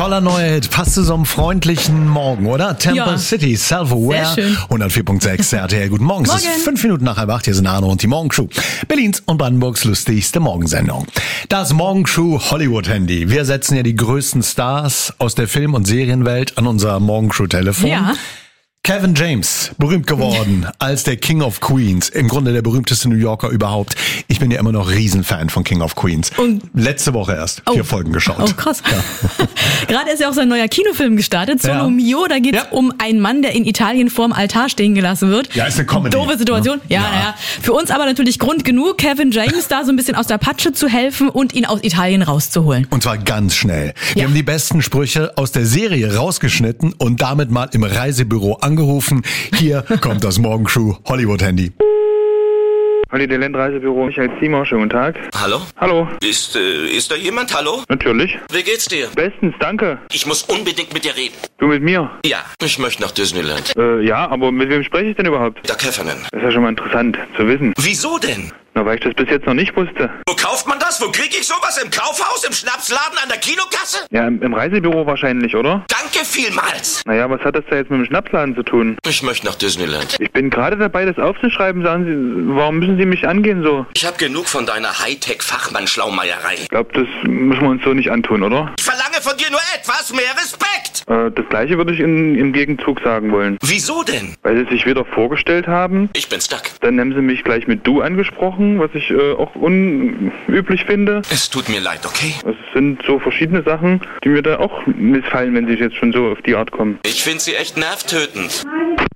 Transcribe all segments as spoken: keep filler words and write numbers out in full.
Toller neuer Hit. Passt zu so einem freundlichen Morgen, oder? Temple Ja. City, Self-Aware. hundertvier Komma sechs R T L. Guten Morgen. Es ist Morgen. fünf Minuten nach halb acht. Hier sind Arno und die Morgenshow. Berlins und Brandenburgs lustigste Morgensendung. Das Morgenshow Hollywood-Handy. Wir setzen ja die größten Stars aus der Film- und Serienwelt an unser Morgenshow-Telefon. Ja. Kevin James, berühmt geworden als der King of Queens, im Grunde der berühmteste New Yorker überhaupt. Ich bin ja immer noch Riesenfan von King of Queens. Und letzte Woche erst Oh. vier Folgen geschaut. Oh, krass. Ja. Gerade ist ja auch sein neuer Kinofilm gestartet, Solo Ja. Mio. Da geht es Ja. um einen Mann, der in Italien vorm Altar stehen gelassen wird. Ja, ist eine Comedy. Doofe Situation. Ja, Ja. naja. Für uns aber natürlich Grund genug, Kevin James da so ein bisschen aus der Patsche zu helfen und ihn aus Italien rauszuholen. Und zwar ganz schnell. Wir Ja. haben die besten Sprüche aus der Serie rausgeschnitten und damit mal im Reisebüro angerufen. Hier kommt das Morgenshow Hollywood-Handy. Holiday Land Reisebüro, Michael Ziemer, schönen guten Tag. Hallo? Hallo, Ist, äh, ist da jemand? Hallo? natürlich. Wie geht's dir? Bestens, danke. Ich muss unbedingt mit dir reden. Du mit mir? Ja, ich möchte nach Disneyland. Äh, ja, aber mit wem spreche ich denn überhaupt? Der Käfernen. Das ist ja schon mal interessant zu wissen. Wieso denn? Na, weil ich das bis jetzt noch nicht wusste. Wo kauft man das? Wo krieg ich sowas? Im Kaufhaus? Im Schnapsladen? An der Kinokasse? Ja, im, im Reisebüro wahrscheinlich, oder? Danke vielmals. Naja, was hat das da jetzt mit dem Schnapsladen zu tun? Ich möchte nach Disneyland. Ich bin gerade dabei, das aufzuschreiben. Sagen Sie, warum müssen Sie mich angehen so? Ich habe genug von deiner Hightech-Fachmann-Schlaumeierei. Ich glaube, das müssen wir uns so nicht antun, oder? Ich verlange von dir nur etwas mehr Respekt. Äh, das Gleiche würde ich in, im Gegenzug sagen wollen. Wieso denn? Weil Sie sich wieder vorgestellt haben, Ich bin stuck. dann haben Sie mich gleich mit Du angesprochen, was ich äh, auch unüblich finde. Es tut mir leid, okay? Es sind so verschiedene Sachen, die mir da auch missfallen, wenn sie jetzt schon so auf die Art kommen. Ich finde sie echt nervtötend.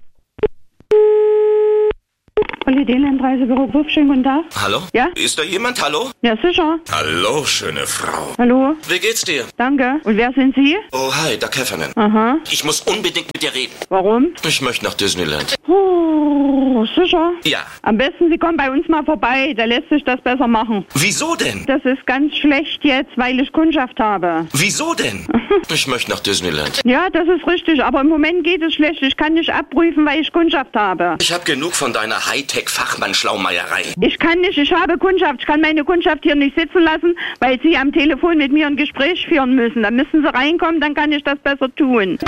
Holiday Land Reisebüro Wuff, schönen guten Tag. Hallo? Ja? Ist da jemand? Hallo? Ja, sicher. Hallo, schöne Frau. Hallo, Wie geht's dir? danke. Und wer sind Sie? Oh, hi, der Käfernen. Aha. Ich muss unbedingt mit dir reden. Warum? Ich möchte nach Disneyland. Oh, sicher. Ja. Am besten Sie kommen bei uns mal vorbei, da lässt sich das besser machen. Wieso denn? Das ist ganz schlecht jetzt, weil ich Kundschaft habe. Wieso denn? Ich möchte nach Disneyland. Ja, das ist richtig, aber im Moment geht es schlecht. Ich kann nicht abprüfen, weil ich Kundschaft habe. Ich habe genug von deiner Hightech-Fachmann-Schlaumeierei. Ich kann nicht, ich habe Kundschaft. Ich kann meine Kundschaft hier nicht sitzen lassen, weil Sie am Telefon mit mir ein Gespräch führen müssen. Da müssen Sie reinkommen, dann kann ich das besser tun.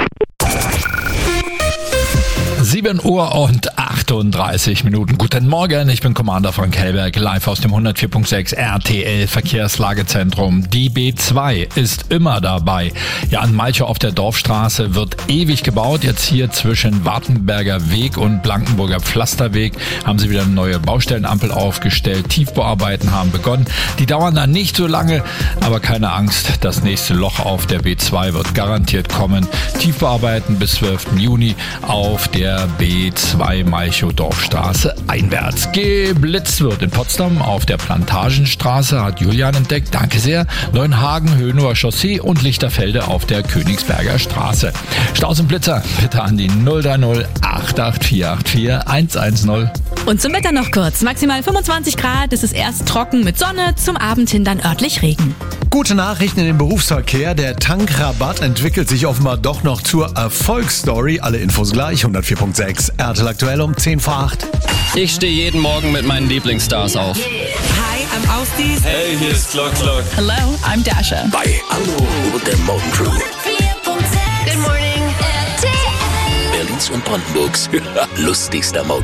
sieben Uhr und achtunddreißig Minuten. Guten Morgen, ich bin Commander Frank Hellberg, live aus dem hundertvier Komma sechs R T L Verkehrslagezentrum. Die B zwei ist immer dabei. Ja, an Malchow auf der Dorfstraße wird ewig gebaut. Jetzt hier zwischen Wartenberger Weg und Blankenburger Pflasterweg haben sie wieder eine neue Baustellenampel aufgestellt. Tiefbauarbeiten haben begonnen. Die dauern dann nicht so lange, aber keine Angst, das nächste Loch auf der B zwei wird garantiert kommen. Tiefbauarbeiten bis zwölften Juni auf der B zwei Malchow Dorfstraße einwärts. Geblitzt wird in Potsdam auf der Plantagenstraße, hat Julian entdeckt, danke sehr. Neuenhagen, Höhenower Chaussee und Lichterfelde auf der Königsberger Straße. Staus und Blitzer bitte an die null drei null acht acht vier acht vier eins eins null. Und zum Wetter noch kurz. Maximal fünfundzwanzig Grad, es ist erst trocken mit Sonne, zum Abend hin dann örtlich Regen. Gute Nachrichten in den Berufsverkehr. Der Tankrabatt entwickelt sich offenbar doch noch zur Erfolgsstory. Alle Infos gleich. hundertvier Komma sechs R T L aktuell um zehn vor acht. Ich stehe jeden Morgen mit meinen Lieblingsstars auf. Hi, I'm Austin. Hey, hier ist Glock Glock. Hello, I'm Dasha. Bei Hallo und der Morgencrew. Good morning. Berlins und Brandenburgs lustigster Morgen.